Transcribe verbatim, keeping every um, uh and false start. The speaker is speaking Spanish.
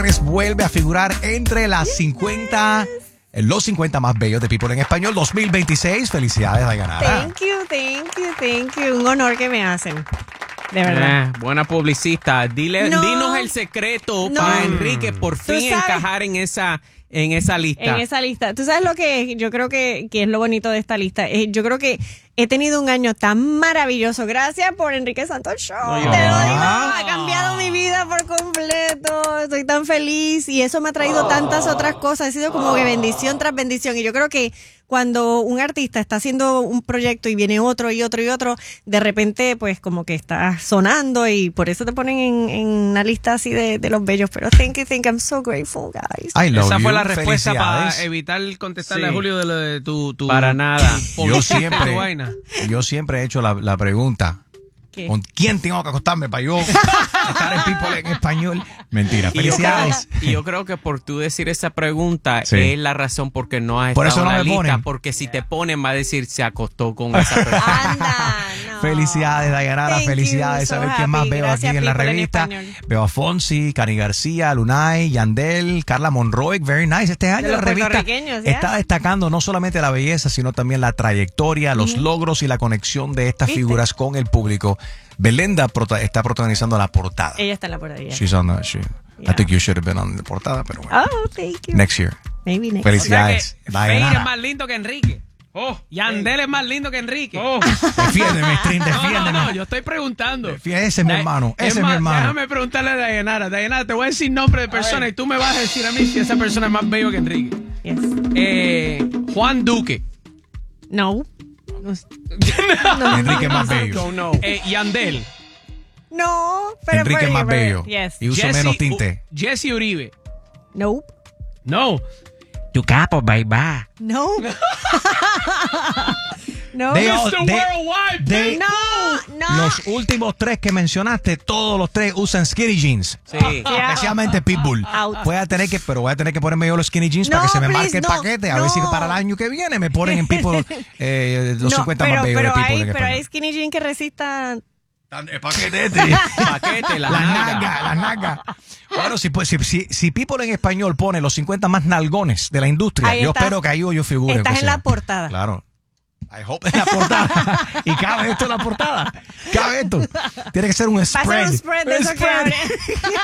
vuelve a figurar entre las cincuenta, los cincuenta más bellos de People en Español dos mil veintiséis. Felicidades, Dayanara. Thank you, thank you, thank you. Un honor que me hacen. De verdad. Eh, buena publicista. Dile, No. dinos el secreto No. para Enrique por Tú fin sabes- encajar en esa, en esa lista. En esa lista. ¿Tú sabes lo que es? Yo creo que, que es lo bonito de esta lista. Eh, yo creo que he tenido un año tan maravilloso. Gracias por Enrique Santos Show. No, Te yo- lo digo, Ah. ha cambiado mi vida por completo. Estoy tan feliz y eso me ha traído tantas otras cosas. Ha sido como que bendición tras bendición. Y yo creo que cuando un artista está haciendo un proyecto y viene otro y otro y otro, de repente pues como que está sonando y por eso te ponen en, en una lista así de, de los bellos. Pero thank you, thank you. I'm so grateful, guys. I love Esa you. fue la respuesta para Felicidades. evitar contestarle Sí. a Julio de, lo de tu, tu... Para nada. Yo siempre, tu vaina. yo siempre he hecho la, la pregunta. ¿Qué? ¿Con quién tengo que acostarme para yo estar en People en Español? Mentira, Y yo, creo, felicidades. y yo creo que por tú decir esa pregunta Sí. es la razón por qué no has Por estado eso en no la me lista, ponen. porque si te ponen va a decir se acostó con esa persona. Anda, no. Felicidades, Dayanara, Thank you, felicidades. so A ver quién más happy. veo Gracias, aquí en la People en revista. Español. Veo a Fonsi, Cani García, Lunay, Yandel, Carla Monroy. Very nice. Este año De la los revista puertorriqueños, ya. está destacando no solamente la belleza, sino también la trayectoria, los logros y la conexión de estas ¿Viste? figuras con el público. Belinda prota- está protagonizando la portada. Ella está en la portada. She's on the, she, I Yeah. think you should have been on the portada, pero bueno. Oh, thank you. Next year. Maybe next. Felicidades. O sea que Feir es Dayanara. más lindo que Enrique. Oh, Yandel es más lindo que Enrique. Oh. Defiéndeme, Stream, No, defiéndeme. no, no, yo estoy preguntando. Defiende- ese es mi Da- hermano, ese es mi más, hermano. Déjame preguntarle a Dayanara. Dayanara, te voy a decir nombre de persona y tú me vas a decir a mí si esa persona es más bello que Enrique. Yes. Eh, Juan Duque. No. Enrique más bello. Don't know. Eh, Yandel. No, pero Enrique pero- más pero- bello. Yes. Y uso menos tinte. U- Jesse Uribe. Nope. No. Tu capo, baby. No. no. De- mister de- Worldwide, de- baby. No, no. Los últimos tres que mencionaste, todos los tres usan skinny jeans. Sí. Yeah. Especialmente Pitbull. Out. Voy a tener que, pero voy a tener que ponerme yo los skinny jeans para No, que se me please, marque el no, paquete. A ver si no. para el año que viene me ponen en People eh, los No, cincuenta pero, más bellos de pero People hay, en pero hay español. skinny jean que resistan. El paquete este. Paquete, la Las nalga. nalgas, las nalgas. Bueno, si, pues, si, si, si People en español pone los cincuenta más nalgones de la industria, Ahí yo estás. espero que ahí yo, yo figure. Estás aunque en la sea. portada. Claro. I hope en la portada. Y cabe esto en la portada. Cabe esto. Tiene que ser un Va a ser spread. un spread de Un eso que spread. abre.